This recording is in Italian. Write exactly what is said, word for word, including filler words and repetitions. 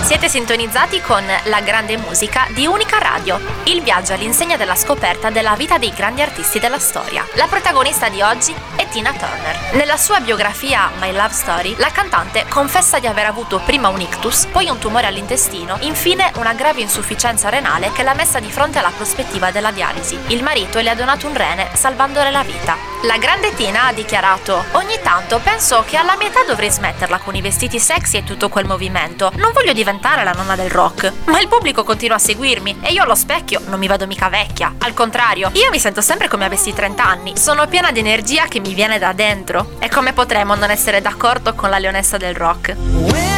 Siete sintonizzati con La Grande Musica di Unica Radio, il viaggio all'insegna della scoperta della vita dei grandi artisti della storia. La protagonista di oggi è Tina Turner. Nella sua biografia My Love Story, la cantante confessa di aver avuto prima un ictus, poi un tumore all'intestino, infine una grave insufficienza renale che l'ha messa di fronte alla prospettiva della dialisi. Il marito le ha donato un rene, salvandole la vita. La grande Tina ha dichiarato: ogni tanto penso che alla mia età dovrei smetterla con i vestiti sexy e tutto quel movimento. Non voglio diventare la nonna del rock, ma il pubblico continua a seguirmi e io allo specchio non mi vedo mica vecchia. Al contrario, io mi sento sempre come avessi trenta anni. Sono piena di energia che mi viene da dentro. E come potremmo non essere d'accordo con la leonessa del rock?